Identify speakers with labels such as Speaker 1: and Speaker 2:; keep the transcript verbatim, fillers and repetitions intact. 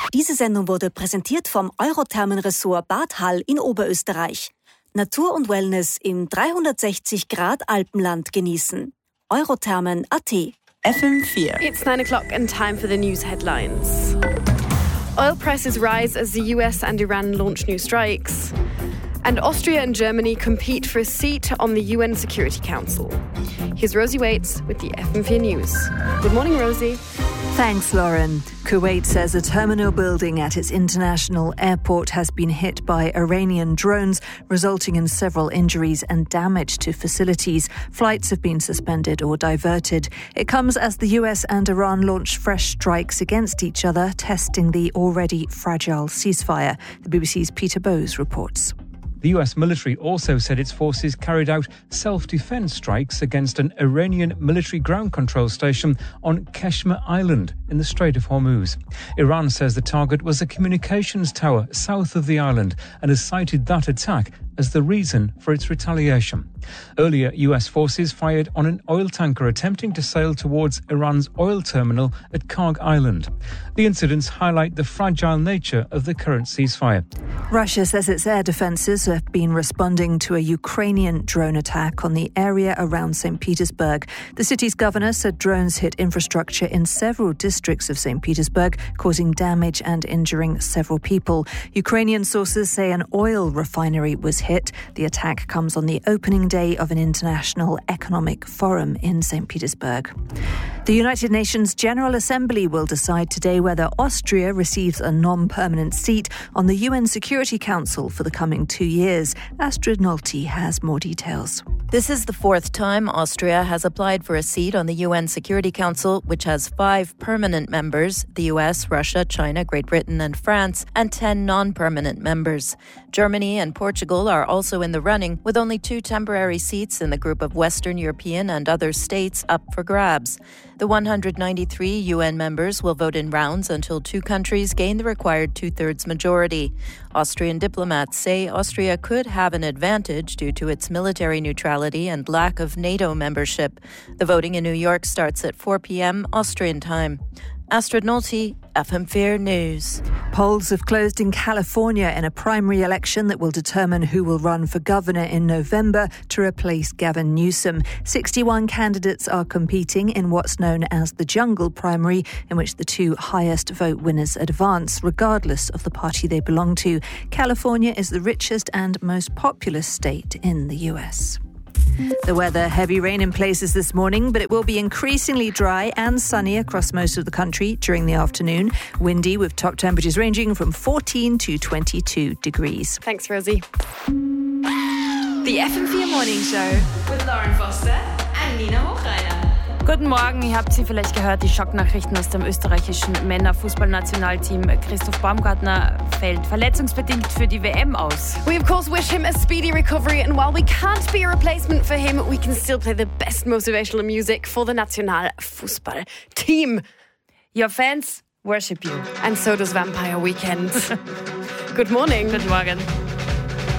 Speaker 1: Diese Sendung wurde präsentiert vom Eurothermenressort Bad Hall in Oberösterreich. Natur und Wellness im dreihundertsechzig Grad Alpenland genießen. Eurothermen Punkt a t.
Speaker 2: F M four.
Speaker 3: It's nine o'clock and time for the news headlines. Oil prices rise as the U S and Iran launch new strikes. And Austria and Germany compete for a seat on the U N Security Council. Here's Rosie Waits with the F M four News. Good morning, Rosie.
Speaker 4: Thanks, Lauren. Kuwait says a terminal building at its international airport has been hit by Iranian drones, resulting in several injuries and damage to facilities. Flights have been suspended or diverted. It comes as the U S and Iran launch fresh strikes against each other, testing the already fragile ceasefire. The B B C's Peter Bowes reports.
Speaker 5: The U S military also said its forces carried out self-defense strikes against an Iranian military ground control station on Keshma Island in the Strait of Hormuz. Iran says the target was a communications tower south of the island and has cited that attack as the reason for its retaliation. Earlier, U S forces fired on an oil tanker attempting to sail towards Iran's oil terminal at Karg Island. The incidents highlight the fragile nature of the current ceasefire.
Speaker 4: Russia says its air defences have been responding to a Ukrainian drone attack on the area around Saint Petersburg. The city's governor said drones hit infrastructure in several districts of Saint Petersburg, causing damage and injuring several people. Ukrainian sources say an oil refinery was hit. The attack comes on the opening day of an international economic forum in Saint Petersburg. The United Nations General Assembly will decide today whether Austria receives a non-permanent seat on the U N Security Council for the coming two years. Astrid Nolte has more details.
Speaker 2: This is the fourth time Austria has applied for a seat on the U N Security Council, which has five permanent members, the U S, Russia, China, Great Britain and France, and ten non-permanent members. Germany and Portugal are also in the running, with only two temporary seats in the group of Western European and other states up for grabs. The one hundred ninety-three U N members will vote in rounds until two countries gain the required two-thirds majority. Austrian diplomats say Austria could have an advantage due to its military neutrality and lack of NATO membership. The voting in New York starts at four p.m. Austrian time. Astrid Nolte, F M four News.
Speaker 4: Polls have closed in California in a primary election that will determine who will run for governor in November to replace Gavin Newsom. sixty-one candidates are competing in what's known as the Jungle Primary, in which the two highest vote winners advance, regardless of the party they belong to. California is the richest and most populous state in the U S. The weather, heavy rain in places this morning, but it will be increasingly dry and sunny across most of the country during the afternoon. Windy with top temperatures ranging from fourteen to twenty-two degrees.
Speaker 3: Thanks, Rosie. The F M four Morning Show with Lauren Foster and Nina Hochreiner.
Speaker 6: Guten Morgen, ihr habt sie vielleicht gehört, die Schocknachrichten aus dem österreichischen Männerfußballnationalteam. Christoph Baumgartner fällt verletzungsbedingt für die W M aus.
Speaker 3: We of course wish him a speedy recovery, and while we can't be a replacement for him, we can still play the best motivational music for the Nationalfußballteam.
Speaker 6: Your fans worship you.
Speaker 3: And so does Vampire Weekend. Good morning.
Speaker 6: Guten Morgen.